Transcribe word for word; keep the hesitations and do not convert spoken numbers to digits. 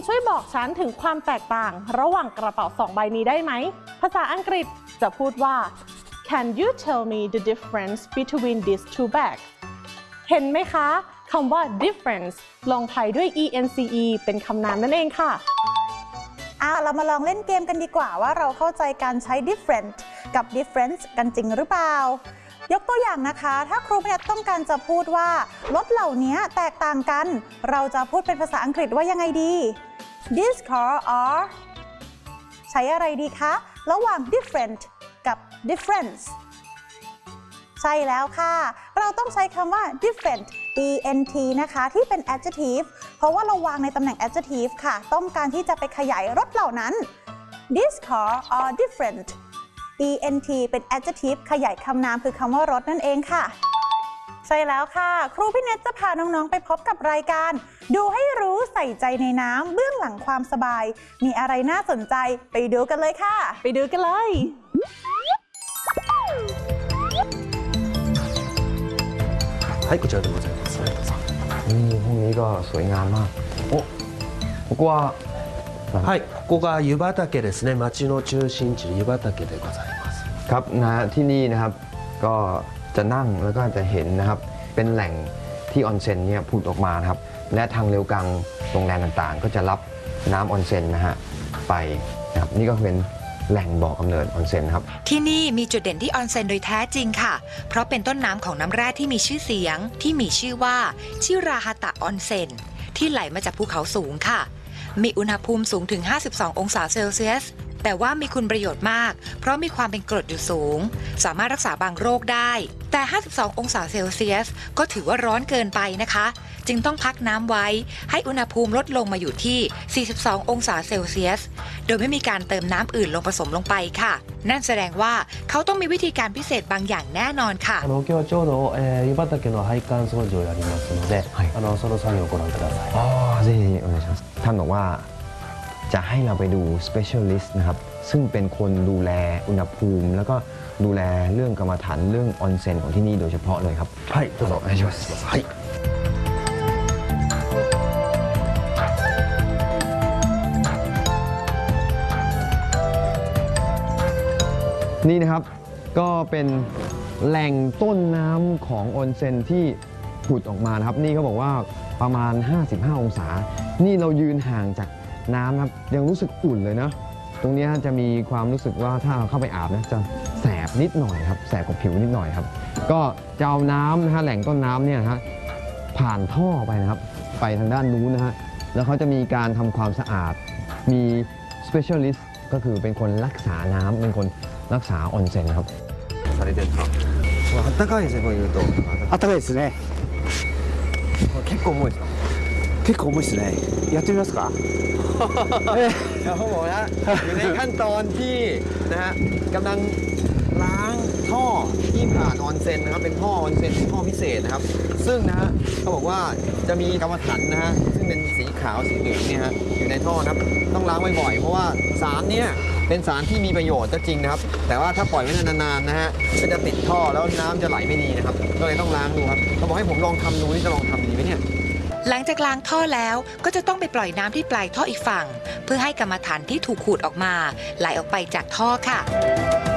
ช่วยบอกฉันถึงความแตกต่างระหว่างกระเป๋าสองใบนี้ได้ไหมภาษาอังกฤษจะพูดว่า Can you tell me the difference between these two bags เห็นไหมคะคำว่า difference ลงท้ายด้วย ence เป็นคำนามนั่นเองค่ะอ่ะเรามาลองเล่นเกมกันดีกว่าว่าเราเข้าใจการใช้ different กับ difference กันจริงหรือเปล่ายกตัวอย่างนะคะถ้าครูพยัญชนะต้องการจะพูดว่ารถเหล่านี้แตกต่างกันเราจะพูดเป็นภาษาอังกฤษว่ายังไงดี These cars are ใช้อะไรดีคะระหว่าง different กับ difference ใช่แล้วค่ะเราต้องใช้คำว่า different ent นะคะที่เป็น adjective เพราะว่าเราวางในตำแหน่ง adjective ค่ะต้องการที่จะไปขยายรถเหล่านั้น These cars are different ent เป็น adjective ขยายคำนามคือคำว่ารถนั่นเองค่ะใช่แล้วค่ะครูพี่เนตจะพาน้องๆไปพบกับรายการดูให้รู้ใส่ใจในน้ำเบื้องหลังความสบายมีอะไรน่าสนใจไปดูกันเลยค่ะไปดูกันเลยはいこちらでございますนี่ห้องนี้ก็สวยงามมากโอ้ここははいここが湯畑ですね町の中心地湯畑でございますครับนะที่นี่นะครับก็จะนั่งแล้วก็จะเห็นนะครับเป็นแหล่งที่ออนเซ็นเนี่ยผุดออกมาครับและทางเร็วกังโรงแรมต่างๆก็จะรับน้ำออนเซ็นนะฮะไปนะครับนี่ก็เป็นแหล่งบ่อกำเนิดออนเซ็นครับที่นี่มีจุดเด่นที่ออนเซ็นโดยแท้จริงค่ะเพราะเป็นต้นน้ำของน้ำแร่ที่มีชื่อเสียงที่มีชื่อว่าชิราฮาตะออนเซ็นที่ไหลมาจากภูเขาสูงค่ะมีอุณหภูมิสูงถึงห้าสิบสององศาเซลเซียสแต่ว่ามีคุณประโยชน์มากเพราะมีความเป็นกรดอยู่สูงสามารถรักษาบางโรคได้แต่ห้าสิบสององศาเซลเซียสก็ถือว่าร้อนเกินไปนะคะจึงต้องพักน้ำไว้ให้อุณหภูมิลดลงมาอยู่ที่สี่สิบสององศาเซลเซียสโดยไม่มีการเติมน้ำอื่นลงผสมลงไปค่ะนั่นแสดงว่าเขาต้องมีวิธีการพิเศษบางอย่างแน่นอนค่ะあの今日はちょうど、えー、湯畑の配管掃除をやりますので、はい、あのその作業をご覧ください。 อ๋อぜひお願いしますท่านบอกว่าจะให้เราไปดู specialist นะครับซึ่งเป็นคนดูแลอุณหภูมิแล้วก็ดูแลเรื่องกรรมฐานเรื่องออนเซ็นของที่นี่โดยเฉพาะเลยครับはいどうぞお願いしますはいนี่นะครับก็เป็นแหล่งต้นน้ำของออนเซ็นที่ผุดออกมานะครับนี่เขาบอกว่าประมาณห้าสิบห้าองศานี่เรายืนห่างจากน้ำครับยังรู้สึกอุ่นเลยนะตรงนี้จะมีความรู้สึกว่าถ้าเราเข้าไปอาบนะจะแสบนิดหน่อยครับแสบกับผิวนิดหน่อยครับก็จะเอาน้ำนะฮะแหล่งต้นน้ำเนี่ยฮะผ่านท่อไปนะครับไปทางด้านนู้นนะฮะแล้วเขาจะมีการทำความสะอาดมี specialist ก็คือเป็นคนรักษาน้ำเป็นคนรักษาออนเซ็นครับされてるんですかあったかいですねこういうとあったかいですね結構重いですか結構重いですねやってみますかเขาบอกนะอยู่ในขั้นตอนที่นะฮะกำลังล้างท่อที่ผ่านออนเซ็นนะครับเป็นท่อออนเซ็นท่อพิเศษนะครับซึ่งนะฮะเขาบอกว่าจะมีกรรมฐานนะฮะซึ่งเป็นสีขาวสีเหลืองเนี่ยฮะอยู่ในท่อนะครับต้องล้างบ่อยๆเพราะว่าสารเนี่ยเป็นสารที่มีประโยชน์ก็จริงนะครับแต่ว่าถ้าปล่อยไว้นานๆนะฮะก็จะติดท่อแล้วน้ำจะไหลไม่ดีนะครับก็เลยต้องล้างดูครับเขาบอกให้ผมลองทำดูนี่จะลองทำดีไหมเนี่ยหลังจากล้างท่อแล้วก็จะต้องไปปล่อยน้ำที่ปลายท่ออีกฝั่งเพื่อให้กรรมฐานที่ถูกขูดออกมาไหลออกไปจากท่อค่ะ